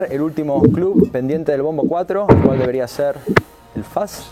El último club pendiente del bombo 4, ¿cuál debería ser el FAS?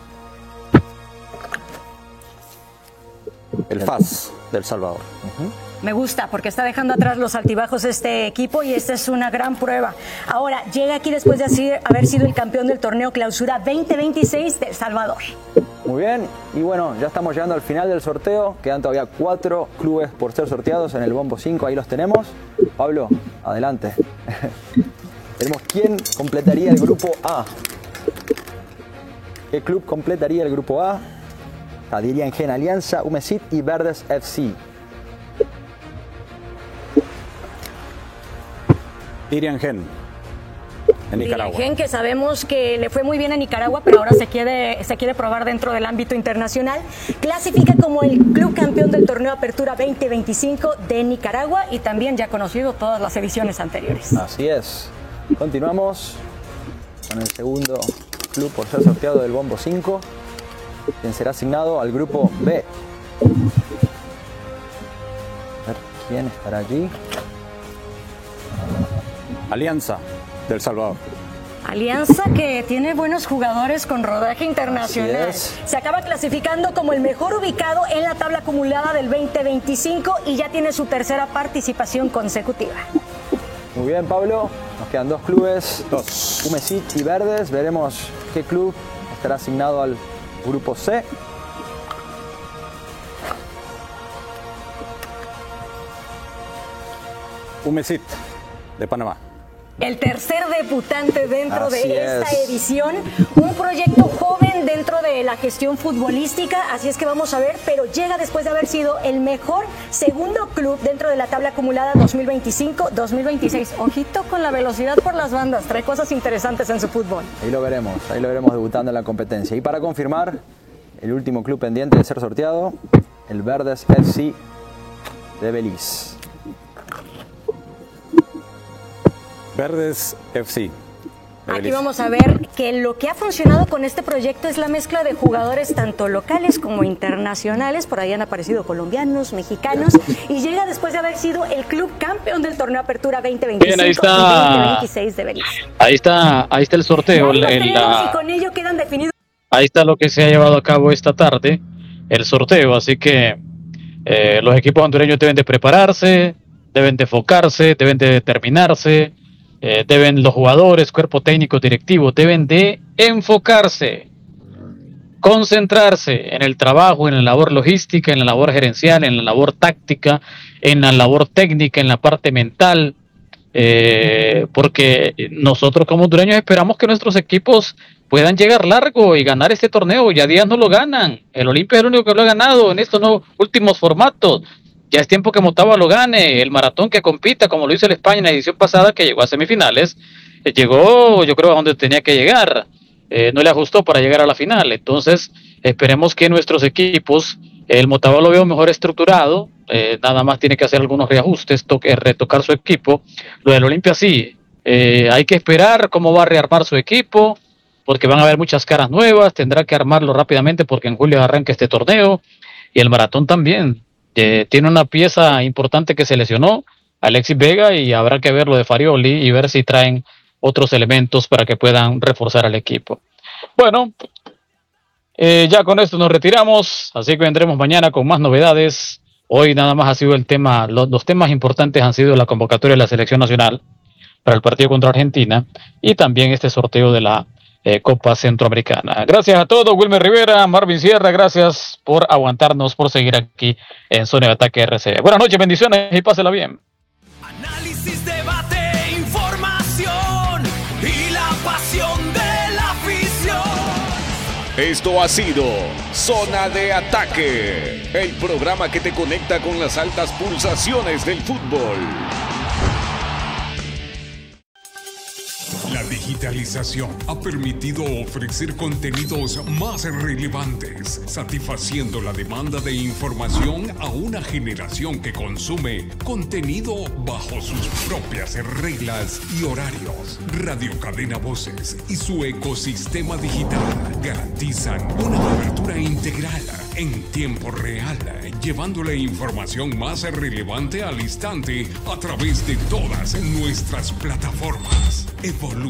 El FAS del Salvador. Me gusta porque está dejando atrás los altibajos este equipo y esta es una gran prueba. Ahora, llega aquí después de haber sido el campeón del torneo Clausura 2026 del Salvador. Muy bien, y bueno, ya estamos llegando al final del sorteo. Quedan todavía 4 clubes por ser sorteados en el bombo 5, ahí los tenemos. Pablo, adelante. Veremos quién completaría el grupo A. ¿Qué club completaría el grupo A? Dirian Gen Alianza, Umesit y Verdes FC. Dirian Gen, en Nicaragua. Dirian Gen, que sabemos que le fue muy bien en Nicaragua, pero ahora se quiere probar dentro del ámbito internacional. Clasifica como el club campeón del torneo Apertura 2025 de Nicaragua y también ya conocido todas las ediciones anteriores. Así es. Continuamos con el segundo club por ser sorteado del bombo 5, quien será asignado al grupo B. A ver quién estará allí. Alianza del Salvador. Alianza que tiene buenos jugadores con rodaje internacional. Se acaba clasificando como el mejor ubicado en la tabla acumulada del 2025 y ya tiene su tercera participación consecutiva. Muy bien, Pablo. Nos quedan 2 clubes, Umesit y Verdes. Veremos qué club estará asignado al grupo C. Umesit de Panamá. El tercer debutante dentro de esta edición, un proyecto joven dentro de la gestión futbolística, así es que vamos a ver, pero llega después de haber sido el mejor segundo club dentro de la tabla acumulada 2025-2026. Ojito con la velocidad por las bandas, trae cosas interesantes en su fútbol. Ahí lo veremos debutando en la competencia. Y para confirmar, el último club pendiente de ser sorteado, el Verdes FC de Belice. Verdes FC. Aquí vamos a ver que lo que ha funcionado con este proyecto es la mezcla de jugadores tanto locales como internacionales. Por ahí han aparecido colombianos, mexicanos y llega después de haber sido el club campeón del torneo Apertura 2025-2026 de Belice. Ahí está el sorteo. Y con ello quedan definidos. Ahí está lo que se ha llevado a cabo esta tarde, el sorteo. Así que los equipos hondureños deben de prepararse, deben de enfocarse, deben de determinarse. Deben los jugadores, cuerpo técnico, directivo, deben de enfocarse, concentrarse en el trabajo, en la labor logística, en la labor gerencial, en la labor táctica, en la labor técnica, en la parte mental, porque nosotros como hondureños esperamos que nuestros equipos puedan llegar largo y ganar este torneo. Ya días no lo ganan, el Olimpia es el único que lo ha ganado en estos últimos formatos. Ya es tiempo que Motagua lo gane, el maratón que compita, como lo hizo el España en la edición pasada, que llegó a semifinales, llegó yo creo a donde tenía que llegar, no le ajustó para llegar a la final. Entonces esperemos que nuestros equipos, el Motagua lo veo mejor estructurado, nada más tiene que hacer algunos reajustes, retocar su equipo. Lo del Olimpia sí, hay que esperar cómo va a rearmar su equipo, porque van a haber muchas caras nuevas, tendrá que armarlo rápidamente porque en julio arranca este torneo, y el maratón también. Tiene una pieza importante que se lesionó, Alexis Vega, y habrá que ver lo de Farioli y ver si traen otros elementos para que puedan reforzar al equipo. Bueno, ya con esto nos retiramos, así que vendremos mañana con más novedades. Hoy nada más ha sido el tema, los temas importantes han sido la convocatoria de la selección nacional para el partido contra Argentina y también este sorteo de la Copa Centroamericana. Gracias a todos, Wilmer Rivera, Marvin Sierra, gracias por aguantarnos, por seguir aquí en Zona de Ataque RCB. Buenas noches, bendiciones y pásela bien. Análisis, debate, información y la pasión de la afición. Esto ha sido Zona de Ataque, el programa que te conecta con las altas pulsaciones del fútbol. La digitalización ha permitido ofrecer contenidos más relevantes, satisfaciendo la demanda de información a una generación que consume contenido bajo sus propias reglas y horarios. Radio Cadena Voces y su ecosistema digital garantizan una cobertura integral en tiempo real, llevando la información más relevante al instante a través de todas nuestras plataformas. Evolución.